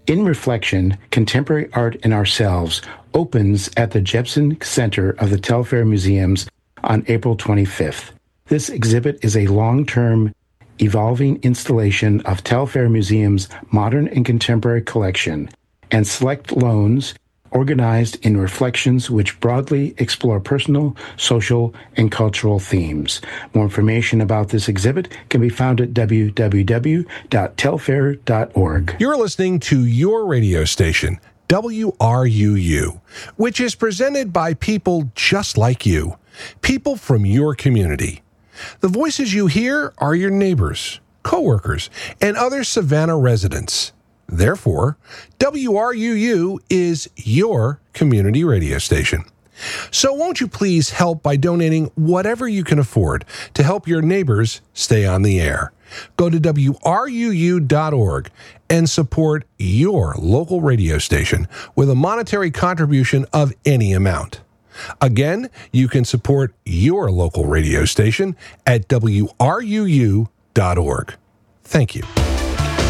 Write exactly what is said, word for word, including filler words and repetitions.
In Reflection, Contemporary Art and Ourselves opens at the Jepson Center of the Telfair Museums on April twenty-fifth. This exhibit is a long-term, evolving installation of Telfair Museum's modern and contemporary collection and select loans organized in reflections which broadly explore personal, social, and cultural themes. More information about this exhibit can be found at w w w dot telfair dot org. You're listening to your radio station, W R U U, which is presented by people just like you, people from your community. The voices you hear are your neighbors, coworkers, and other Savannah residents. Therefore, W R U U is your community radio station. So won't you please help by donating whatever you can afford to help your neighbors stay on the air? Go to w r u u dot org and support your local radio station with a monetary contribution of any amount. Again, you can support your local radio station at w r u u dot org. Thank you.